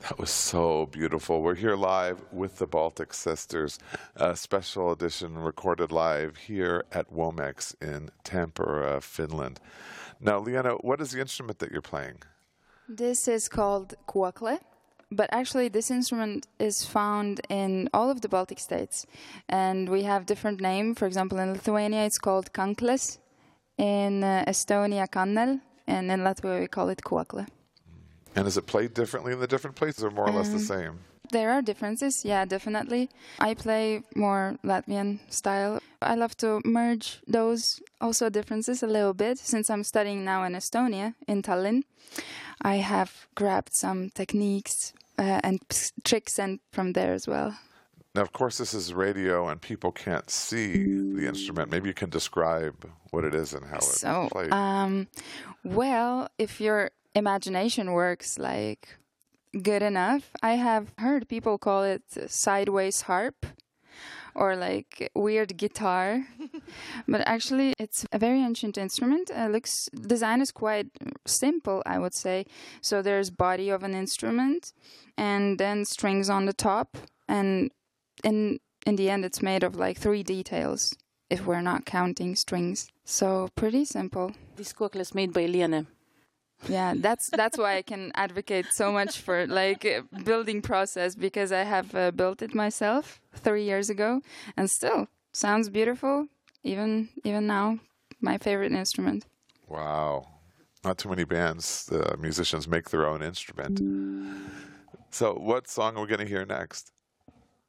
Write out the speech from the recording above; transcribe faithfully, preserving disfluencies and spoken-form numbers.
That was so beautiful. We're here live with the Baltic Sisters, a special edition recorded live here at Womex in Tampere, Finland. Now, Liana, what is the instrument that you're playing? This is called kuokle, but actually this instrument is found in all of the Baltic states, and we have different names. For example, in Lithuania it's called kankles, in uh, Estonia kannel, and in Latvia we call it kuokle. And is it played differently in the different places, or more or less the same? There are differences, yeah, definitely. I play more Latvian style. I love to merge those also differences a little bit. Since I'm studying now in Estonia, in Tallinn, I have grabbed some techniques uh, and p- tricks and from there as well. Now, of course, this is radio and people can't see the instrument. Maybe you can describe what it is and how it's so, played. Um, well, if you're imagination works like good enough, I have heard people call it sideways harp or like weird guitar. But actually it's a very ancient instrument. Uh, looks design is quite simple, I would say. So there's body of an instrument and then strings on the top, and in in the end it's made of like three details if we're not counting strings. So pretty simple. This kuokle is made by Liana. Yeah, that's that's why I can advocate so much for like uh, building process, because I have uh, built it myself three years ago and still sounds beautiful even even now. My favorite instrument. Wow. Not too many bands, the musicians make their own instrument. So what song are we going to hear next?